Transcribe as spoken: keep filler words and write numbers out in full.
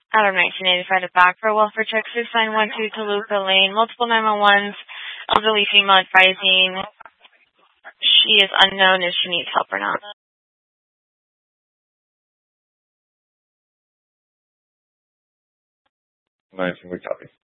Adam nineteen eighty-five to back for welfare check six nine one two Toluca Lane. Multiple nine one ones. Elderly female advising she is unknown if she needs help or not. nineteen, we copy.